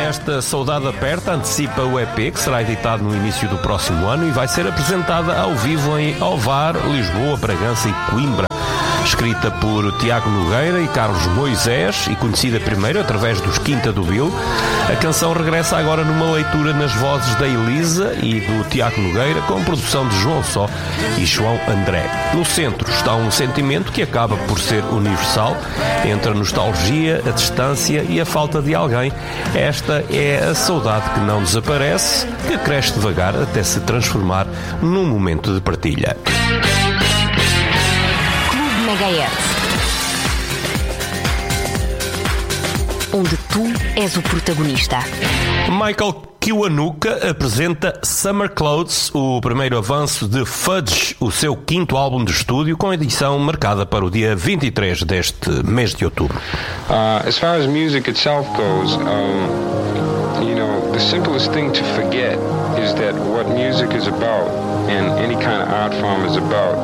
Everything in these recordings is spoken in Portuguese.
Esta Saudade Aperta antecipa o EP que será editado no início do próximo ano e vai ser apresentada ao vivo em Ovar, Lisboa, Bragança e Coimbra. Escrita por Tiago Nogueira e Carlos Moisés e conhecida primeiro através dos Quinta do Bill, a canção regressa agora numa leitura nas vozes da Elisa e do Tiago Nogueira, com produção de João Só e João André. No centro está um sentimento que acaba por ser universal, entre a nostalgia, a distância e a falta de alguém. Esta é a saudade que não desaparece, que cresce devagar até se transformar num momento de partilha. Megahertz, onde tu és o protagonista. Michael Kiwanuka apresenta Summer Clothes, o primeiro avanço de Fudge, o seu quinto álbum de estúdio, com edição marcada para o dia 23 deste mês de outubro. As far as music itself goes, the simplest thing to forget is that what music is about and any kind of art form is about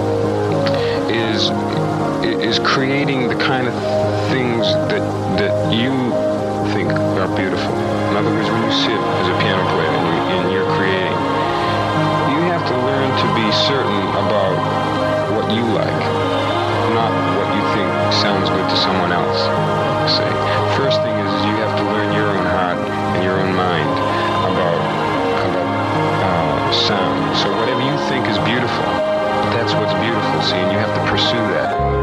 is creating the kind of things that you think are beautiful. In other words, when you sit as a piano player and you're creating, you have to learn to be certain about what you like, not what you think sounds good to someone else. Say, first thing